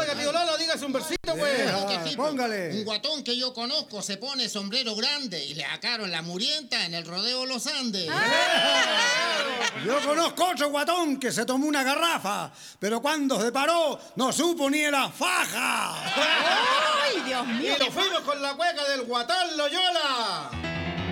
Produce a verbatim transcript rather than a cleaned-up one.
Oiga, tío Lolo, dígase un versito, pues. Claro que sí, pues. Póngale. Un guatón que yo conozco se pone sombrero grande y le sacaron la murienta en el rodeo Los Andes. Yo conozco otro guatón que se tomó una garrafa, pero cuando se paró no supo ni la faja. ¡Ay, Dios mío! Y nos fuimos con la cueca del Guatán Loyola.